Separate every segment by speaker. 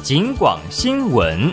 Speaker 1: 警广新闻。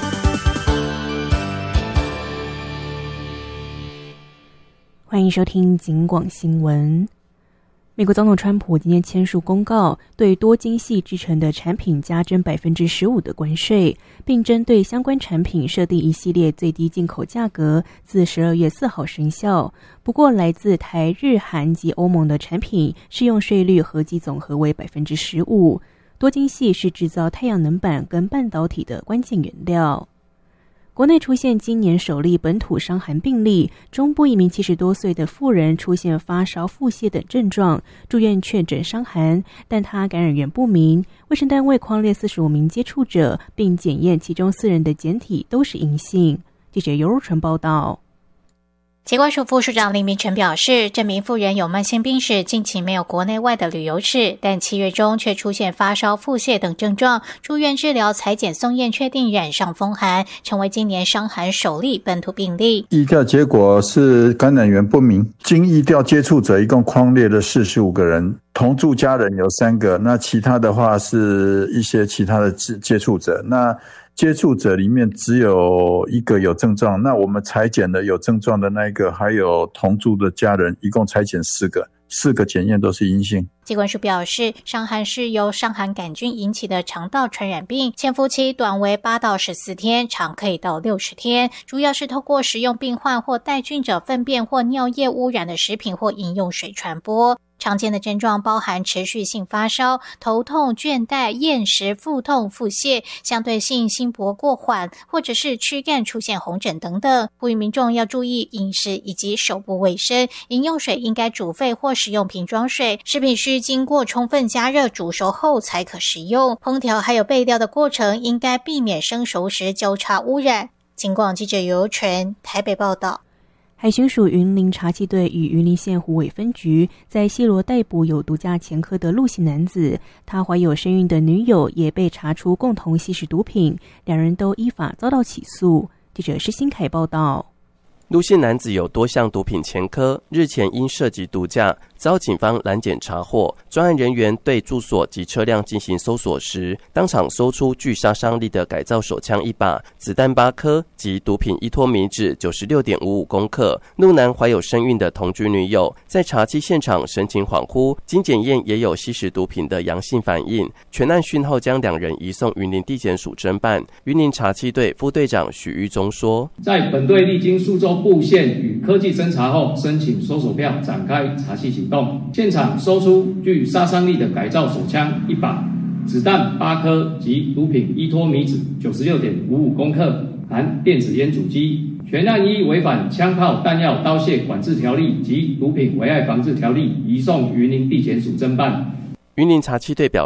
Speaker 2: 欢迎收听警广新闻。美国总统川普今天签署公告，对多晶矽制成的产品加征 15% 的关税，并针对相关产品设定一系列最低进口价格，自12月4号生效。不过，来自台、日、韩及欧盟的产品适用税率合计总和为 15%。多晶矽是制造太阳能板跟半导体的关键原料。国内出现今年首例本土伤寒病例，中部一名70多岁的妇人出现发烧、腹泻等症状，住院确诊伤寒，但她感染源不明。卫生单位匡列45名接触者，并检验其中4人的检体都是阴性。记者尤如纯报道。
Speaker 3: 疾管署副署长林明成表示，这名妇人有慢性病史，近期没有国内外的旅游史，但7月中却出现发烧、腹泻等症状，住院治疗，采检送验确定染上风寒，成为今年伤寒首例本土病例。
Speaker 4: 疫调结果是感染源不明，经疫调接触者一共匡列了45个人，同住家人有3个，那其他的话是一些其他的接触者。那接触者里面只有1个有症状，那我们采检的有症状的那一个，还有同住的家人，一共采检4个，4个检验都是阴性。
Speaker 3: 疾管署表示，伤寒是由伤寒杆菌引起的肠道传染病，潜伏期短为8到14天，长可以到60天，主要是透过食用病患或带菌者粪便或尿液污染的食品或饮用水传播。常见的症状包含持续性发烧、头痛、倦怠、厌食、腹痛、腹泻，相对性心搏过缓，或者是躯干出现红疹等等。呼吁民众要注意饮食以及手部卫生，饮用水应该煮沸或使用瓶装水，食品需经过充分加热煮熟后才可食用。烹调还有备料的过程应该避免生熟食交叉污染。警广记者尤纯台北报道。
Speaker 2: 海巡署云林查缉队与云林县虎尾分局在西螺逮捕有毒驾前科的陆姓男子，他怀有身孕的女友也被查出共同吸食毒品，两人都依法遭到起诉。记者施新凯报道。
Speaker 5: 陆姓男子有多项毒品前科，日前因涉及毒驾遭警方拦检查获，专案人员对住所及车辆进行搜索时，当场搜出具杀伤力的改造手枪1把、子弹8颗及毒品依托米酯 96.55 公克。陆男怀有身孕的同居女友，在查缉现场神情恍惚，经检验也有吸食毒品的阳性反应。全案讯后将2人移送云林地检署侦办。云林查缉队副队长许玉忠说，
Speaker 6: 在本队历经数周布线与科技侦查后，申请搜索票展开查缉行动。现场搜出具杀伤力的改造手枪1把、子弹8颗及毒品依托米酯 96.55 公克，含电子烟主机。全案依违反枪炮弹药刀械管制条例及毒品危害防治条例，移送云林地检署侦办。
Speaker 5: 云林查缉队表